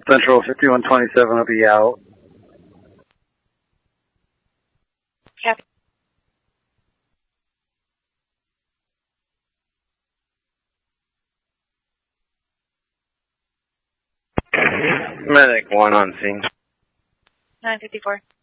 Central 5127 will be out. Copy. Medic 1 on scene. 954.